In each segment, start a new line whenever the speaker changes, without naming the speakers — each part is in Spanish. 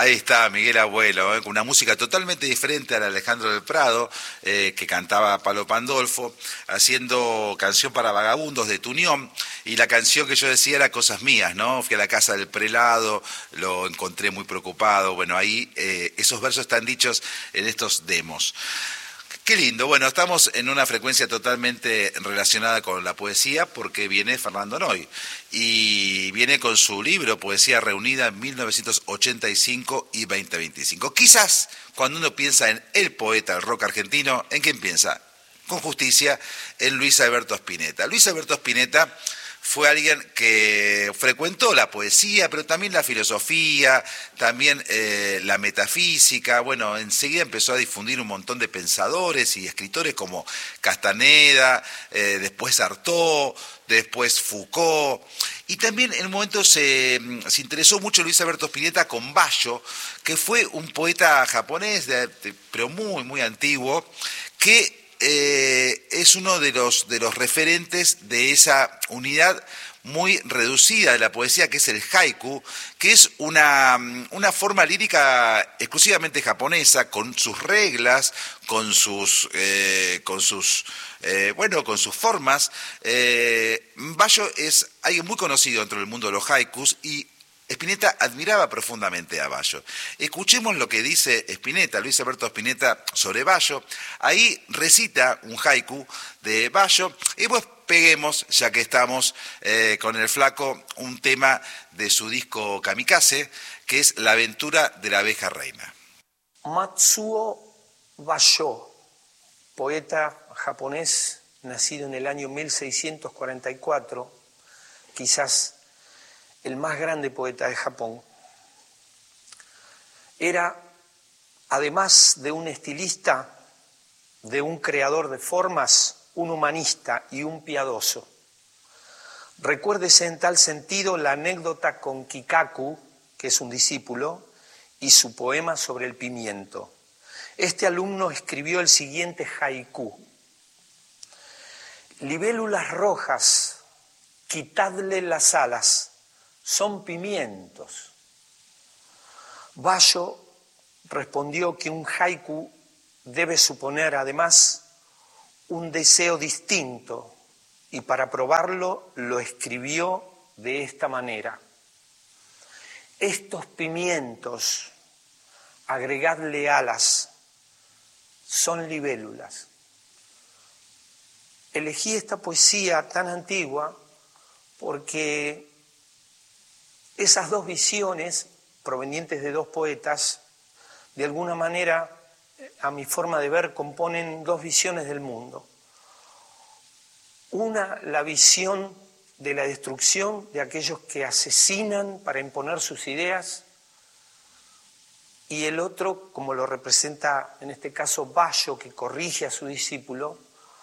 Ahí está Miguel Abuelo, con una música totalmente diferente a la de Alejandro del Prado, que cantaba Palo Pandolfo, haciendo Canción para Vagabundos de Tunión, y la canción que yo decía era Cosas Mías, ¿no? Fui a la casa del prelado, lo encontré muy preocupado, bueno, ahí esos versos están dichos en estos demos. Qué lindo, bueno, estamos en una frecuencia totalmente relacionada con la poesía porque viene Fernando Noy y viene con su libro Poesía Reunida en 1985 y 2025. Quizás cuando uno piensa en el poeta del rock argentino, ¿en quién piensa? Con justicia, en Luis Alberto Spinetta. Luis Alberto Spinetta fue alguien que frecuentó la poesía, pero también la filosofía, también la metafísica. Bueno, enseguida empezó a difundir un montón de pensadores y escritores como Castaneda, después Artaud, después Foucault. Y también en un momento se interesó mucho Luis Alberto Spinetta con Basho, que fue un poeta japonés, pero muy, muy antiguo, que es uno de los referentes de esa unidad muy reducida de la poesía, que es el haiku, que es una forma lírica exclusivamente japonesa, con sus reglas, con sus formas. Basho es alguien muy conocido dentro del mundo de los haikus y Spinetta admiraba profundamente a Basho. Escuchemos lo que dice Spinetta, Luis Alberto Spinetta, sobre Basho. Ahí recita un haiku de Basho y pues peguemos, ya que estamos con el flaco, un tema de su disco Kamikaze, que es La aventura de la abeja reina.
Matsuo Basho, poeta japonés, nacido en el año 1644, quizás el más grande poeta de Japón. Era, además de un estilista, de un creador de formas, un humanista y un piadoso. Recuérdese en tal sentido la anécdota con Kikaku, que es un discípulo, y su poema sobre el pimiento. Este alumno escribió el siguiente haiku: libélulas rojas, quitadle las alas, son pimientos. Basho respondió que un haiku debe suponer además un deseo distinto y para probarlo lo escribió de esta manera: estos pimientos, agregadle alas, son libélulas. Elegí esta poesía tan antigua porque esas dos visiones, provenientes de dos poetas, de alguna manera, a mi forma de ver, componen dos visiones del mundo. Una, la visión de la destrucción de aquellos que asesinan para imponer sus ideas, y el otro, como lo representa en este caso Basho, que corrige a su discípulo,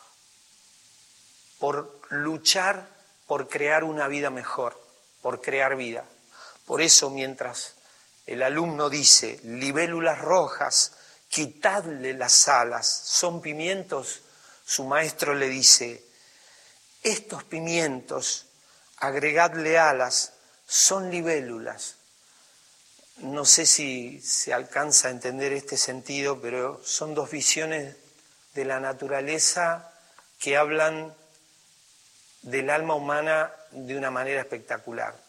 por luchar por crear una vida mejor, por crear vida. Por eso, mientras el alumno dice, libélulas rojas, quitadle las alas, son pimientos, su maestro le dice, estos pimientos, agregadle alas, son libélulas. No sé si se alcanza a entender este sentido, pero son dos visiones de la naturaleza que hablan del alma humana de una manera espectacular.